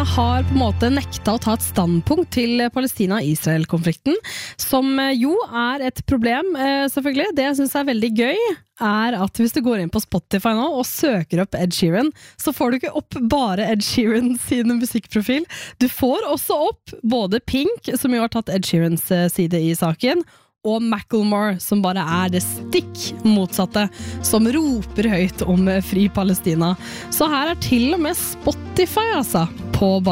har på en måte nekta å ta et standpunkt til Palestina-Israel-konflikten, som jo et problem, selvfølgelig. Det jeg synes veldig gøy at hvis du går inn på Spotify nå og søker opp Ed Sheeran, så får du ikke opp bare Ed Sheeran sin musikkprofil. Du får også opp både Pink, som jo har tatt Ed Sheerans side i saken, og Macklemore, som bare det stikk motsatte, som roper høyt om fri Palestina. Så her til og med Spotify, altså, på